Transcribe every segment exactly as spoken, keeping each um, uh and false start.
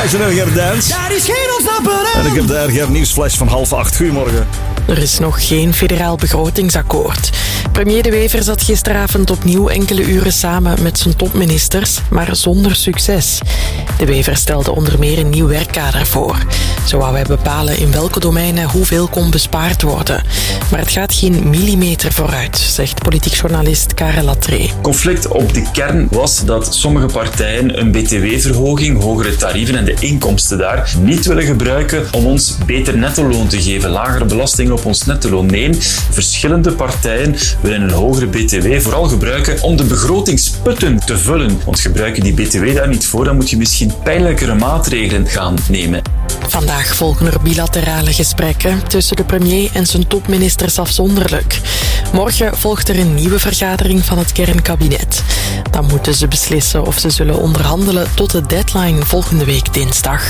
Krijg je nog een dans? Daar is geen ontsnappen. En ik heb de R G R nieuwsflash van half acht. Goedemorgen. Er is nog geen federaal begrotingsakkoord. Premier De Wever zat gisteravond opnieuw enkele uren samen met zijn topministers, maar zonder succes. De Wever stelde onder meer een nieuw werkkader voor. Zo wou hij bepalen in welke domeinen hoeveel kon bespaard worden. Maar het gaat geen millimeter vooruit, zegt politiek journalist Karel Latree. Conflict op de kern was dat sommige partijen een B T W-verhoging, hogere tarieven en de inkomsten daar niet willen gebruiken om ons beter nettoloon te geven, lagere belastingen op ons nettoloon. Nee, verschillende partijen willen een hogere B T W vooral gebruiken om de begrotingsputten te vullen. Want gebruiken die B T W daar niet voor, dan moet je misschien pijnlijkere maatregelen gaan nemen. Vandaag volgen er bilaterale gesprekken tussen de premier en zijn topministers afzonderlijk. Morgen volgt er een nieuwe vergadering van het kernkabinet. Dan moeten ze beslissen of ze zullen onderhandelen tot de deadline volgende week dinsdag.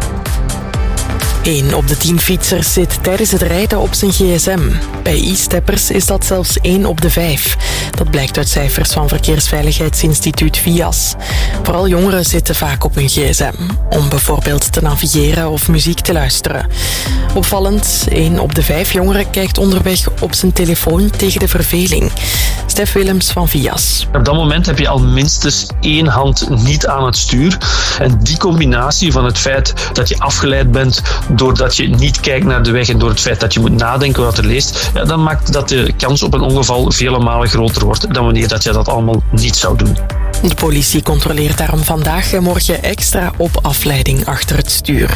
één op de tien fietsers zit tijdens het rijden op zijn gsm. Bij e-steppers is dat zelfs één op de vijf. Dat blijkt uit cijfers van Verkeersveiligheidsinstituut V I A S. Vooral jongeren zitten vaak op hun gsm, om bijvoorbeeld te navigeren of muziek te luisteren. Opvallend, één op de vijf jongeren kijkt onderweg op zijn telefoon tegen de verveling. Stef Willems van V I A S. Op dat moment heb je al minstens één hand niet aan het stuur. En die combinatie van het feit dat je afgeleid bent doordat je niet kijkt naar de weg en door het feit dat je moet nadenken wat er leest, ja, dan maakt dat de kans op een ongeval vele malen groter wordt dan wanneer dat je dat allemaal niet zou doen. De politie controleert daarom vandaag en morgen extra op afleiding achter het stuur.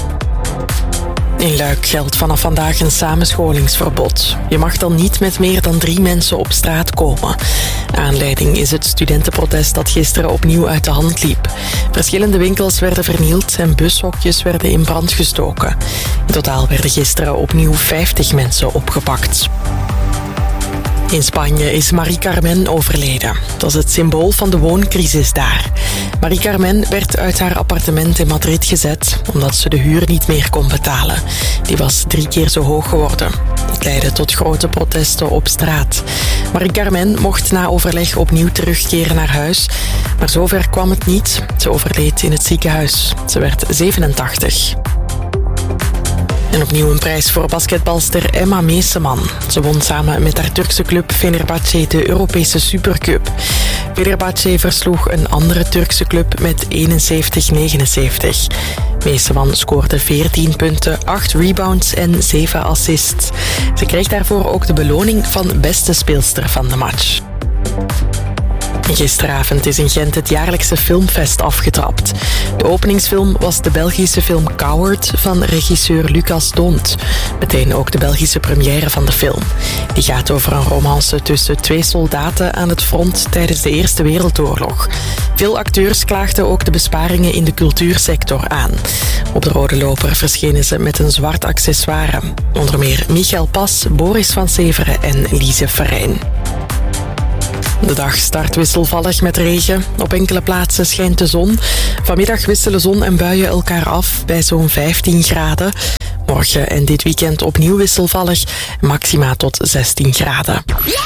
In Luik geldt vanaf vandaag een samenscholingsverbod. Je mag dan niet met meer dan drie mensen op straat komen. Aanleiding is het studentenprotest dat gisteren opnieuw uit de hand liep. Verschillende winkels werden vernield en bushokjes werden in brand gestoken. In totaal werden gisteren opnieuw vijftig mensen opgepakt. In Spanje is Marie Carmen overleden. Dat is het symbool van de wooncrisis daar. Marie Carmen werd uit haar appartement in Madrid gezet omdat ze de huur niet meer kon betalen. Die was drie keer zo hoog geworden. Dat leidde tot grote protesten op straat. Marie Carmen mocht na overleg opnieuw terugkeren naar huis. Maar zover kwam het niet. Ze overleed in het ziekenhuis. Ze werd zevenentachtig. En opnieuw een prijs voor basketbalster Emma Meeseman. Ze won samen met haar Turkse club Fenerbahçe de Europese Supercup. Fenerbahçe versloeg een andere Turkse club met eenenzeventig negenenzeventig. Meeseman scoorde veertien punten, acht rebounds en zeven assists. Ze kreeg daarvoor ook de beloning van beste speelster van de match. Gisteravond is in Gent het jaarlijkse filmfest afgetrapt. De openingsfilm was de Belgische film Coward van regisseur Lucas D'Hondt. Meteen ook de Belgische première van de film. Die gaat over een romance tussen twee soldaten aan het front tijdens de Eerste Wereldoorlog. Veel acteurs klaagden ook de besparingen in de cultuursector aan. Op de rode loper verschenen ze met een zwart accessoire. Onder meer Michael Pas, Boris van Severen en Lise Verijn. De dag start wisselvallig met regen. Op enkele plaatsen schijnt de zon. Vanmiddag wisselen zon en buien elkaar af bij zo'n vijftien graden. Morgen en dit weekend opnieuw wisselvallig, maxima tot zestien graden.